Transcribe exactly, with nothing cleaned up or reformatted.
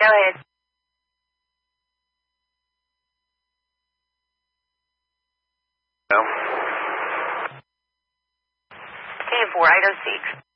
Go ahead. No. K four eight oh six.